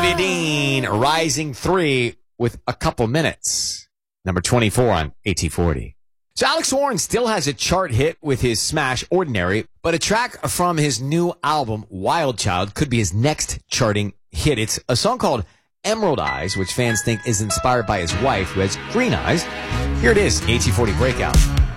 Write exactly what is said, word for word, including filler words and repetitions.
Olivia Dean, Rising three with a couple minutes. Number twenty-four on A T forty. So Alex Warren still has a chart hit with his smash Ordinary, but a track from his new album, Wild Child, could be his next charting hit. It's a song called Emerald Eyes, which fans think is inspired by his wife, who has green eyes. Here it is, A T forty Breakout.